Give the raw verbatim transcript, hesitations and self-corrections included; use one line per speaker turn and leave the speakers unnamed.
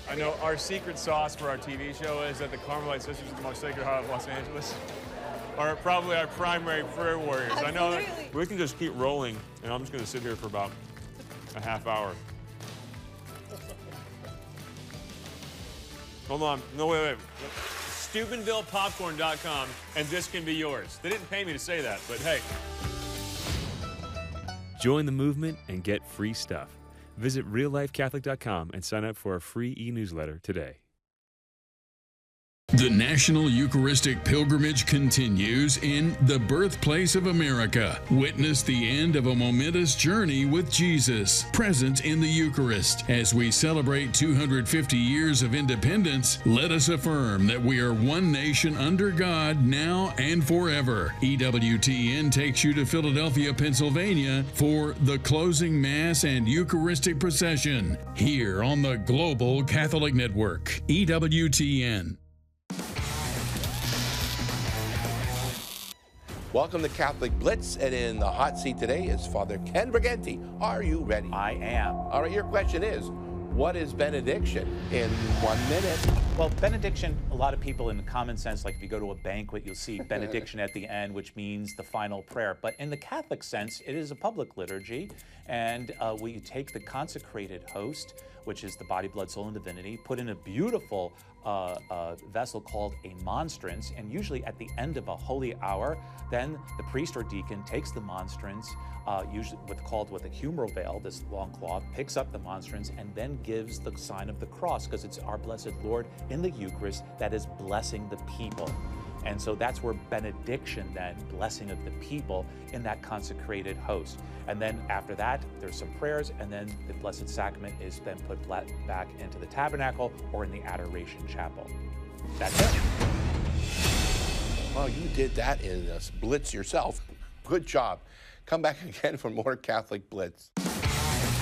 I know our secret sauce for our T V show is that the Carmelite Sisters of the Most Sacred Heart of Los Angeles are probably our primary prayer warriors.
Absolutely.
I know that we can just keep rolling, and I'm just going to sit here for about a half hour. Hold on. No, wait, wait. Steubenville Popcorn dot com, and this can be yours. They didn't pay me to say that, but hey.
Join the movement and get free stuff. Visit real life catholic dot com and sign up for a free e-newsletter today.
The National Eucharistic Pilgrimage continues in the birthplace of America. Witness the end of a momentous journey with Jesus, present in the Eucharist. As we celebrate two hundred fifty years of independence, let us affirm that we are one nation under God now and forever. E W T N takes you to Philadelphia, Pennsylvania for the closing Mass and Eucharistic procession here on the Global Catholic Network. E W T N.
Welcome to Catholic Blitz, and in the hot seat today is Father Ken Briganti. Are you ready?
I am.
All right, your question is, what is benediction in one minute?
Well, benediction, a lot of people in the common sense, like if you go to a banquet, you'll see benediction at the end, which means the final prayer. But in the Catholic sense, it is a public liturgy, and uh, we take the consecrated host, which is the body, blood, soul, and divinity, put in a beautiful uh, uh, vessel called a monstrance, and usually at the end of a holy hour, then the priest or deacon takes the monstrance, uh, usually with, called with a humeral veil, this long cloth, picks up the monstrance, and then gives the sign of the cross, because it's our blessed Lord in the Eucharist that is blessing the people. And so that's where benediction, then, blessing of the people in that consecrated host. And then after that, there's some prayers, and then the Blessed Sacrament is then put back into the tabernacle or in the Adoration Chapel. That's it.
Well, you did that in a blitz yourself. Good job. Come back again for more Catholic Blitz.